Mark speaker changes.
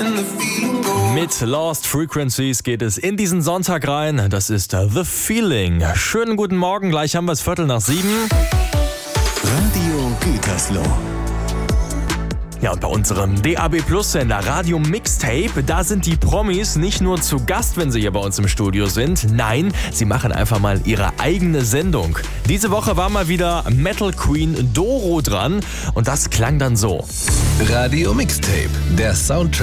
Speaker 1: Mit Lost Frequencies geht es in diesen Sonntag rein. Das ist The Feeling. Schönen guten Morgen, gleich haben wir es 6:15.
Speaker 2: Radio Gütersloh.
Speaker 1: Ja, und bei unserem DAB Plus Sender Radio Mixtape, da sind die Promis nicht nur zu Gast, wenn sie hier bei uns im Studio sind. Nein, sie machen einfach mal ihre eigene Sendung. Diese Woche war mal wieder Metal Queen Doro dran und das klang dann so.
Speaker 2: Radio Mixtape, der Soundtrack